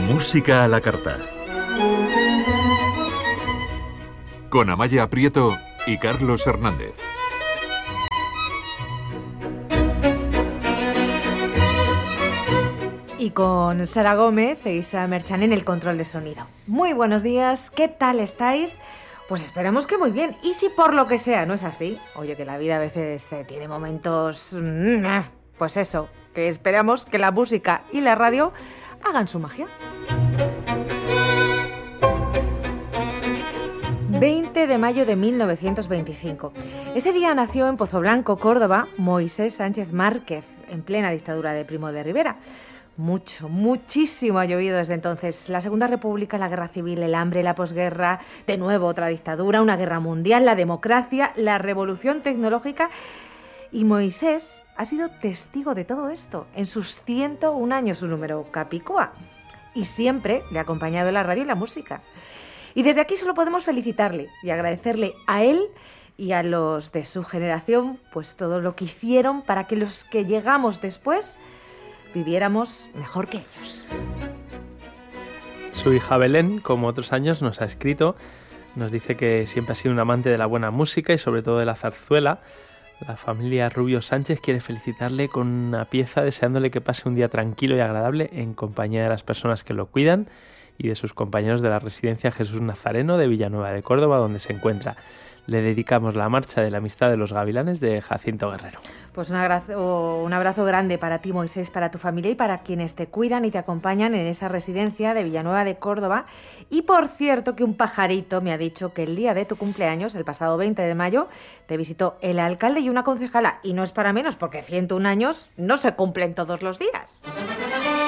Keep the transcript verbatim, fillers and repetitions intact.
Música a la carta. Con Amaya Prieto y Carlos Hernández. Y con Sara Gómez e Isa Merchan en el control de sonido. Muy buenos días, ¿qué tal estáis? Pues esperamos que muy bien. Y si por lo que sea no es así, oye, que la vida a veces eh, tiene momentos... Pues eso, que esperamos que la música y la radio hagan su magia. veinte de mayo de mil novecientos veinticinco. Ese día nació en Pozoblanco, Córdoba, Moisés Sánchez Márquez, en plena dictadura de Primo de Rivera. Mucho, muchísimo ha llovido desde entonces. La Segunda República, la Guerra Civil, el hambre, la posguerra, de nuevo otra dictadura, una guerra mundial, la democracia, la revolución tecnológica. Y Moisés ha sido testigo de todo esto en sus ciento un años, su número capicúa. Y siempre le ha acompañado la radio y la música. Y desde aquí solo podemos felicitarle y agradecerle a él y a los de su generación, pues todo lo que hicieron para que los que llegamos después viviéramos mejor que ellos. Su hija Belén, como otros años, nos ha escrito, nos dice que siempre ha sido un amante de la buena música y sobre todo de la zarzuela. La familia Rubio Sánchez quiere felicitarle con una pieza deseándole que pase un día tranquilo y agradable en compañía de las personas que lo cuidan y de sus compañeros de la residencia Jesús Nazareno de Villanueva de Córdoba, donde se encuentra. Le dedicamos la marcha de la amistad de los gavilanes de Jacinto Guerrero. Pues un abrazo, un abrazo grande para ti, Moisés, para tu familia y para quienes te cuidan y te acompañan en esa residencia de Villanueva de Córdoba. Y por cierto que un pajarito me ha dicho que el día de tu cumpleaños, el pasado veinte de mayo, te visitó el alcalde y una concejala. Y no es para menos porque ciento un años no se cumplen todos los días.